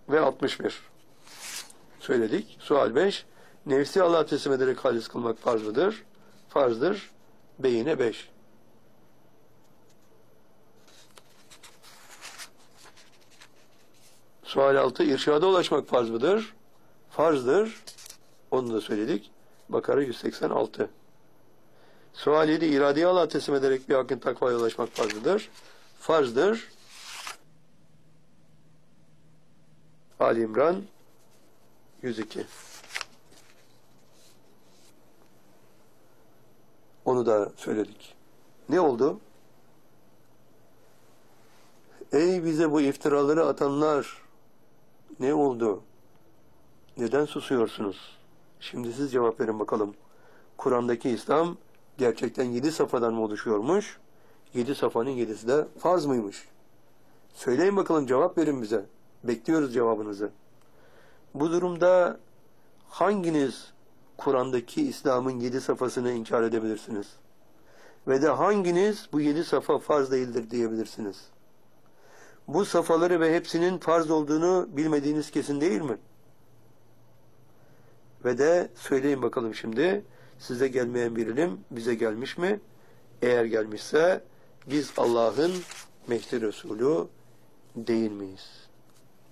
ve 61 söyledik. Sual 5. Nefsi Allah'a teslim ederek halis kılmak farz mıdır? Farzdır. Beyine 5. Sual 6. İrşada ulaşmak farz mıdır? Farzdır. Onu da söyledik. Bakara 186. Sual 7. İradeyi Allah'a teslim ederek bir hakkın takvaya ulaşmak farz mıdır? Farzdır. Ali İmran 102. Onu da söyledik. Ne oldu? Ey bize bu iftiraları atanlar! Ne oldu? Neden susuyorsunuz? Şimdi siz cevap verin bakalım. Kur'an'daki İslam gerçekten 7 safhadan mı oluşuyormuş? 7 safhanın 7'si de farz mıymış? Söyleyin bakalım, cevap verin bize. Bekliyoruz cevabınızı. Bu durumda hanginiz Kur'an'daki İslam'ın 7 safhasını inkar edebilirsiniz? Ve de hanginiz bu 7 safa farz değildir diyebilirsiniz? Bu safhaları ve hepsinin farz olduğunu bilmediğiniz kesin değil mi? Ve de söyleyin bakalım şimdi, size gelmeyen bir ilim bize gelmiş mi? Eğer gelmişse biz Allah'ın Mehdi Resulü değil miyiz?